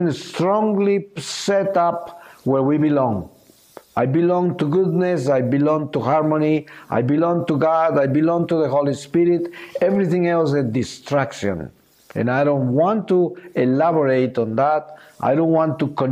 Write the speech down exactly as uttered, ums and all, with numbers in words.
strongly set up where we belong. I belong to goodness, I belong to harmony, I belong to God, I belong to the Holy Spirit. Everything else is distraction. And I don't want to elaborate on that. I don't want to connect